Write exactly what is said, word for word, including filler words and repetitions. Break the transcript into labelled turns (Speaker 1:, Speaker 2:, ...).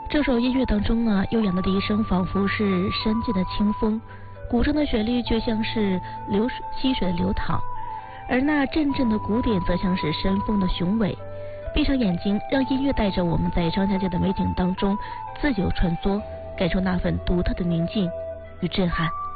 Speaker 1: 这首音乐当中啊，悠扬的笛声仿佛是山间的清风，鼓声的旋律却像是流溪水的流淌，而那阵阵的鼓点则像是山峰的雄伟。闭上眼睛，让音乐带着我们在张家界的美景当中自由穿梭，感受那份独特的宁静与震撼。